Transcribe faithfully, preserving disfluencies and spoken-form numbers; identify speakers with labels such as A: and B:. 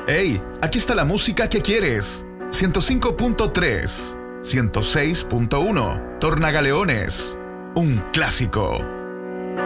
A: Hey, aquí está la música que quieres. ciento cinco punto tres, ciento seis punto uno, Tornagaleones, un clásico.